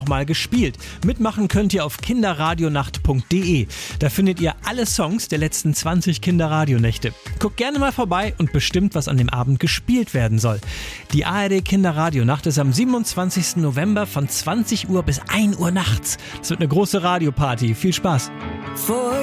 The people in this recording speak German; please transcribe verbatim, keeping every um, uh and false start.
mal gespielt. Mitmachen könnt ihr auf kinderradionacht punkt de. Da findet ihr alle Songs der letzten zwanzig Kinderradionächte. Guckt gerne mal vorbei und bestimmt, was an dem Abend gespielt werden soll. Die A R D Kinderradionacht ist am siebenundzwanzigsten November von zwanzig Uhr bis ein Uhr nachts. Das wird eine große Radioparty. Viel Spaß!